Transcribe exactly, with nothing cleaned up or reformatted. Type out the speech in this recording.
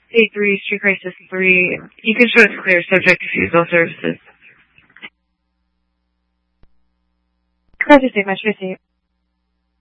A three, Street Crisis three. You can show it's clear, subject to Fusel services. Roger, state, much receipt.